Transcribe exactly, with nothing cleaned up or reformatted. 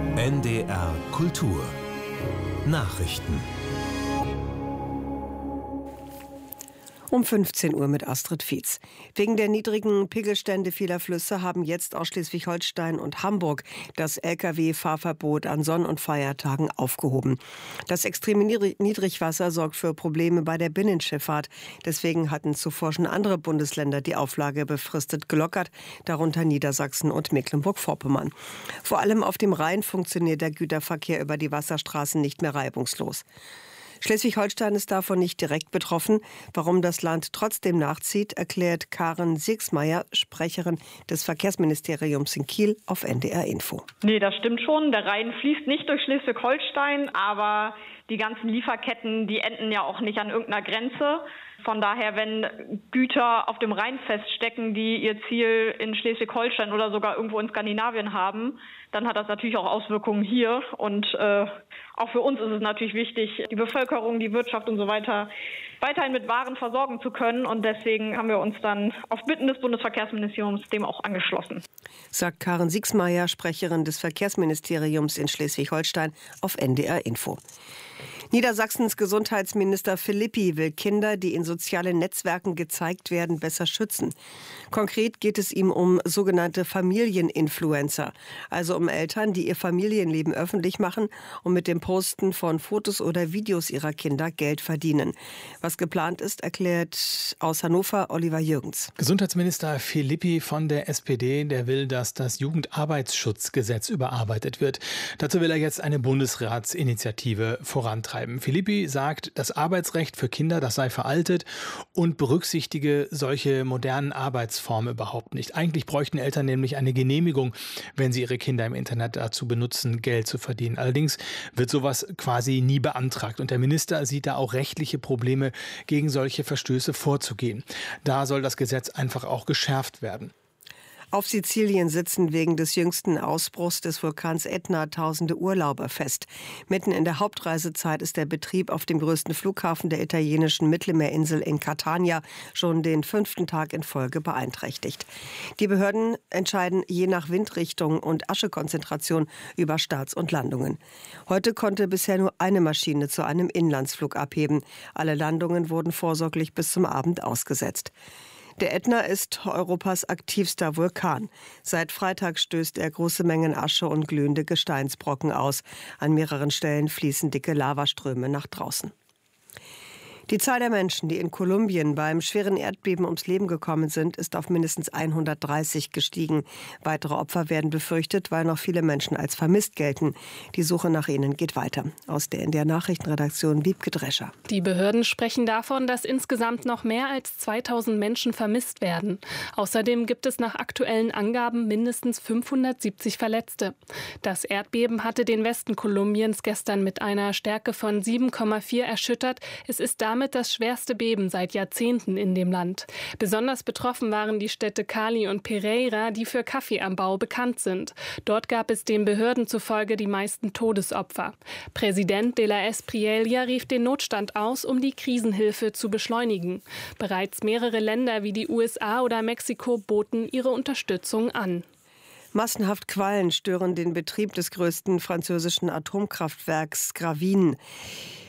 N D R Kultur Nachrichten. Um fünfzehn Uhr mit Astrid Fietz. Wegen der niedrigen Pegelstände vieler Flüsse haben jetzt aus Schleswig-Holstein und Hamburg das L K W-Fahrverbot an Sonn- und Feiertagen aufgehoben. Das extreme Niedrigwasser sorgt für Probleme bei der Binnenschifffahrt. Deswegen hatten zuvor schon andere Bundesländer die Auflage befristet gelockert, darunter Niedersachsen und Mecklenburg-Vorpommern. Vor allem auf dem Rhein funktioniert der Güterverkehr über die Wasserstraßen nicht mehr reibungslos. Schleswig-Holstein ist davon nicht direkt betroffen. Warum das Land trotzdem nachzieht, erklärt Karin Siegsmeier, Sprecherin des Verkehrsministeriums in Kiel, auf N D R Info. Nee, das stimmt schon. Der Rhein fließt nicht durch Schleswig-Holstein, aber die ganzen Lieferketten, die enden ja auch nicht an irgendeiner Grenze. Von daher, wenn Güter auf dem Rhein feststecken, die ihr Ziel in Schleswig-Holstein oder sogar irgendwo in Skandinavien haben, dann hat das natürlich auch Auswirkungen hier. Und äh, auch für uns ist es natürlich wichtig, die Bevölkerung, die Wirtschaft und so weiter weiterhin mit Waren versorgen zu können. Und deswegen haben wir uns dann auf Bitten des Bundesverkehrsministeriums dem auch angeschlossen. Sagt Karin Siegsmeier, Sprecherin des Verkehrsministeriums in Schleswig-Holstein, auf N D R Info. Niedersachsens Gesundheitsminister Philippi will Kinder, die in sozialen Netzwerken gezeigt werden, besser schützen. Konkret geht es ihm um sogenannte Familieninfluencer, also um Eltern, die ihr Familienleben öffentlich machen und mit dem Posten von Fotos oder Videos ihrer Kinder Geld verdienen. Was geplant ist, erklärt aus Hannover Oliver Jürgens. Gesundheitsminister Philippi von der S P D, der will, dass das Jugendarbeitsschutzgesetz überarbeitet wird. Dazu will er jetzt eine Bundesratsinitiative vorantreiben. Philippi sagt, das Arbeitsrecht für Kinder, das sei veraltet und berücksichtige solche modernen Arbeitsformen überhaupt nicht. Eigentlich bräuchten Eltern nämlich eine Genehmigung, wenn sie ihre Kinder im Internet dazu benutzen, Geld zu verdienen. Allerdings wird sowas quasi nie beantragt und der Minister sieht da auch rechtliche Probleme, gegen solche Verstöße vorzugehen. Da soll das Gesetz einfach auch geschärft werden. Auf Sizilien sitzen wegen des jüngsten Ausbruchs des Vulkans Ätna tausende Urlauber fest. Mitten in der Hauptreisezeit ist der Betrieb auf dem größten Flughafen der italienischen Mittelmeerinsel in Catania schon den fünften Tag in Folge beeinträchtigt. Die Behörden entscheiden je nach Windrichtung und Aschekonzentration über Starts und Landungen. Heute konnte bisher nur eine Maschine zu einem Inlandsflug abheben. Alle Landungen wurden vorsorglich bis zum Abend ausgesetzt. Der Ätna ist Europas aktivster Vulkan. Seit Freitag stößt er große Mengen Asche und glühende Gesteinsbrocken aus. An mehreren Stellen fließen dicke Lavaströme nach draußen. Die Zahl der Menschen, die in Kolumbien beim schweren Erdbeben ums Leben gekommen sind, ist auf mindestens hundertdreißig gestiegen. Weitere Opfer werden befürchtet, weil noch viele Menschen als vermisst gelten. Die Suche nach ihnen geht weiter. Aus der N D R Nachrichtenredaktion Wiebke Drescher. Die Behörden sprechen davon, dass insgesamt noch mehr als zweitausend Menschen vermisst werden. Außerdem gibt es nach aktuellen Angaben mindestens fünfhundertsiebzig Verletzte. Das Erdbeben hatte den Westen Kolumbiens gestern mit einer Stärke von sieben Komma vier erschüttert. Es ist damit das schwerste Beben seit Jahrzehnten in dem Land. Besonders betroffen waren die Städte Cali und Pereira, die für Kaffeeanbau bekannt sind. Dort gab es den Behörden zufolge die meisten Todesopfer. Präsident de la Espriella rief den Notstand aus, um die Krisenhilfe zu beschleunigen. Bereits mehrere Länder wie die U S A oder Mexiko boten ihre Unterstützung an. Massenhaft Quallen stören den Betrieb des größten französischen Atomkraftwerks Gravine.